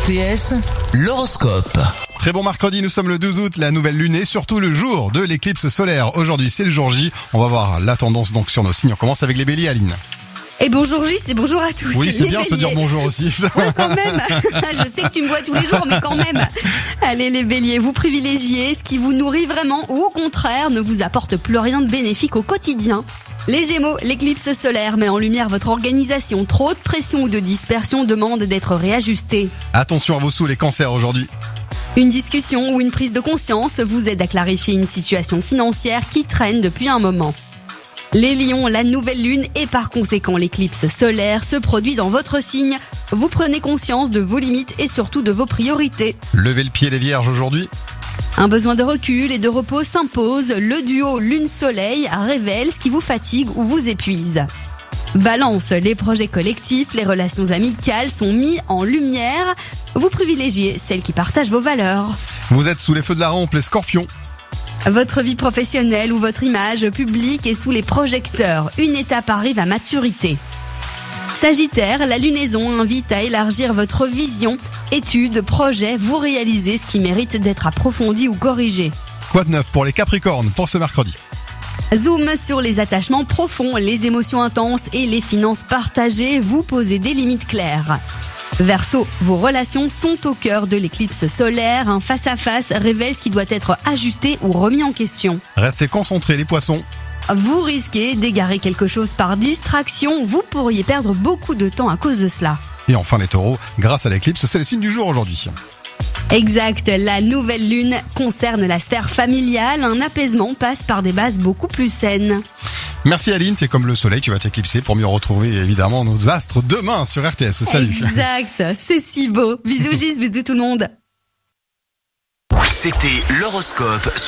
RTS, l'horoscope. Très bon mercredi, nous sommes le 12 août, la nouvelle lune et surtout le jour de l'éclipse solaire. Aujourd'hui, c'est le jour J. On va voir la tendance donc sur nos signes. On commence avec les béliers, Aline. Et bonjour Gis et bonjour à tous. Oui, c'est les bien béliers. se dire bonjour aussi. Ouais, quand même. Je sais que tu me vois tous les jours, mais quand même. Allez les béliers, vous privilégiez ce qui vous nourrit vraiment ou au contraire ne vous apporte plus rien de bénéfique au quotidien. Les gémeaux, l'éclipse solaire met en lumière votre organisation. Trop de pression ou de dispersion demande d'être réajustée. Attention à vos sous, les cancers aujourd'hui. Une discussion ou une prise de conscience vous aide à clarifier une situation financière qui traîne depuis un moment. Les lions, la nouvelle lune et par conséquent l'éclipse solaire se produit dans votre signe. Vous prenez conscience de vos limites et surtout de vos priorités. Levez le pied les vierges aujourd'hui. Un besoin de recul et de repos s'impose. Le duo lune-soleil révèle ce qui vous fatigue ou vous épuise. Balance, les projets collectifs, les relations amicales sont mis en lumière. Vous privilégiez celles qui partagent vos valeurs. Vous êtes sous les feux de la rampe, les scorpions. Votre vie professionnelle ou votre image publique est sous les projecteurs. Une étape arrive à maturité. Sagittaire, la lunaison invite à élargir votre vision. Études, projets, vous réalisez ce qui mérite d'être approfondi ou corrigé. Quoi de neuf pour les capricornes pour ce mercredi? Zoom sur les attachements profonds, les émotions intenses et les finances partagées. Vous posez des limites claires. Verseau, vos relations sont au cœur de l'éclipse solaire. Un face-à-face révèle ce qui doit être ajusté ou remis en question. Restez concentrés les poissons. Vous risquez d'égarer quelque chose par distraction. Vous pourriez perdre beaucoup de temps à cause de cela. Et enfin les taureaux, grâce à l'éclipse, c'est le signe du jour aujourd'hui. Exact, la nouvelle lune concerne la sphère familiale. Un apaisement passe par des bases beaucoup plus saines. Merci Aline, t'es comme le soleil, tu vas t'éclipser pour mieux retrouver évidemment nos astres demain sur RTS. Salut. Exact, c'est si beau. Bisous Gis, bisous tout le monde. C'était l'horoscope sur